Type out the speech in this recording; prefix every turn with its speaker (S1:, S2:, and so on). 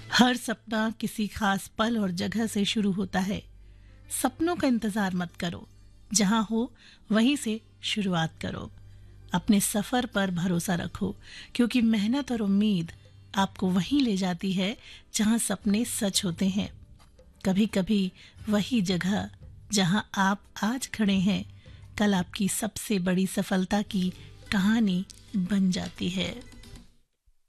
S1: हर सपना किसी खास पल और जगह से शुरू होता है। सपनों का इंतजार मत करो, जहां हो वहीं से शुरुआत करो। अपने सफर पर भरोसा रखो, क्योंकि मेहनत और उम्मीद आपको वहीं ले जाती है जहां सपने सच होते हैं। कभी कभी वही जगह जहां आप आज खड़े हैं, कल आपकी सबसे बड़ी सफलता की कहानी बन जाती है।